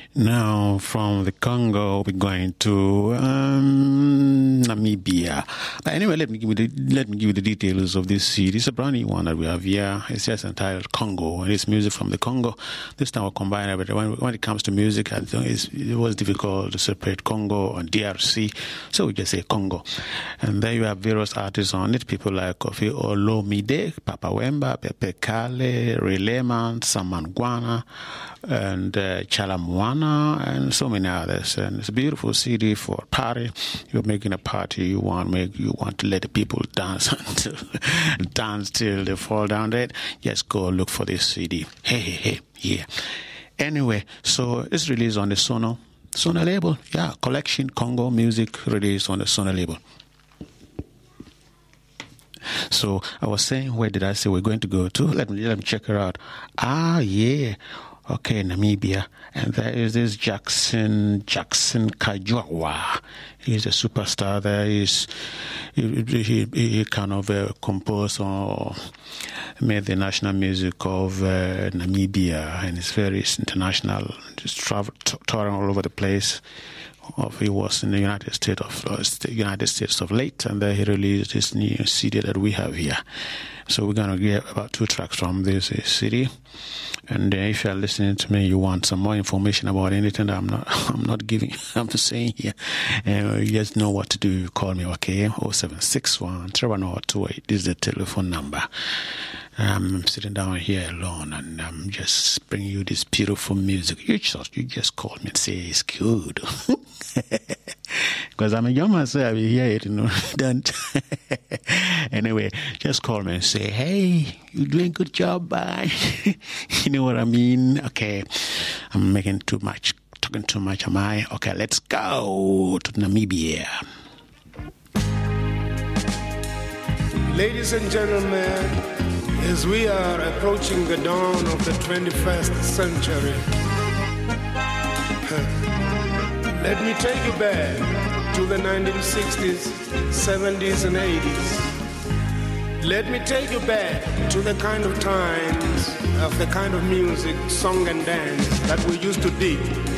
Now, from the Congo, we're going to Namibia. But anyway, let me give you the details of this CD. It's a brand new one that we have here. It's just entitled Congo, and it's music from the Congo. This time we'll combine everything. When it comes to music, I think it was difficult to separate Congo and DRC, so we just say Congo. And there you have various artists on it, people like Koffi Olomide, Papa Wemba, Pepe Kale, Ray Lehman, Samangwana, and Chalamwana, and so many others. And it's a beautiful CD for a party. You're making a party, you want to let the people dance dance till they fall down dead. Just go look for this CD. Hey, yeah. Anyway, so it's released on the Sono label. Yeah, Collection Congo Music released on the Sono label. So I was saying, where did I say we're going to go to? Let me check her out. Yeah. Okay, Namibia. And there is this Jackson Kajwawa. He's a superstar there. He kind of composed or made the national music of Namibia, and it's very international. Just touring all over the place. He was in the United States of late, and there he released this new CD that we have here. So we're going to get about 2 tracks from this CD. And if you're listening to me, you want some more information about anything that I'm not giving, I'm just saying here, you just know what to do. Call me, okay? 0761 3028 is the telephone number. I'm sitting down here alone, and I'm just bringing you this beautiful music. You just call me and say it's good. Because I'm a young man, so I will hear it, Don't. Anyway, just call me and say, hey, you're doing a good job, bye. You know what I mean? Okay, I'm talking too much, am I? Okay, let's go to Namibia. Ladies and gentlemen, as we are approaching the dawn of the 21st century, let me take you back to the 1960s, 70s, and 80s. Let me take you back to the kind of times of the kind of music, song, and dance that we used to dig.